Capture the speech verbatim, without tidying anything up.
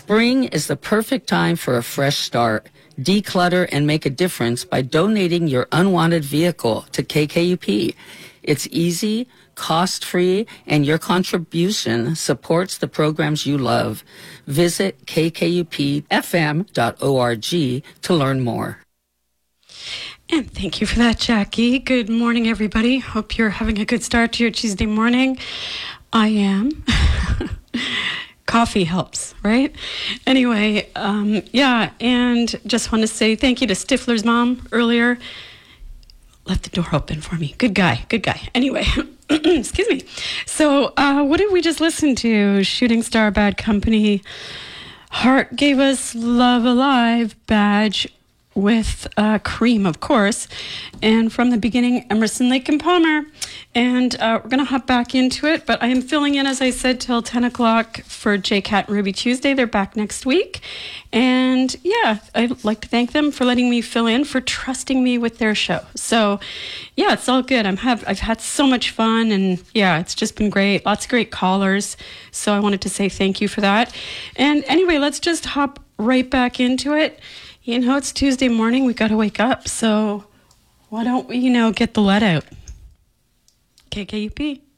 Spring is the perfect time for a fresh start. Declutter and make a difference by donating your unwanted vehicle to K K U P. It's easy, cost-free, and your contribution supports the programs you love. Visit k k u p f m dot org to learn more. And thank you for that, Jackie. Good morning, everybody. Hope you're having a good start to your Tuesday morning. I am. Coffee helps, right? Anyway, um, yeah, and just want to say thank you to Stifler's mom earlier. Left the door open for me. Good guy, good guy. Anyway, excuse me. So uh, what did we just listen to? Shooting Star Bad Company. Heart gave us Love Alive badge with uh, Cream, of course. And from the beginning, Emerson, Lake and Palmer. And uh, we're going to hop back into it. But I am filling in, as I said, till ten o'clock for J Cat and Ruby Tuesday. They're back next week. And yeah, I'd like to thank them for letting me fill in, for trusting me with their show. So yeah, it's all good. I'm have I've had so much fun, and yeah, it's just been great. Lots of great callers. So I wanted to say thank you for that. And anyway, let's just hop right back into it. You know, it's Tuesday morning. We got to wake up. So why don't we, you know, get the let out? K K U P.